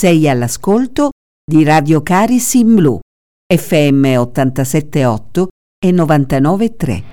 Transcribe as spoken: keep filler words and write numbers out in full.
Sei all'ascolto di Radio Caris in Blu, F M ottantasette virgola otto e novantanove virgola tre.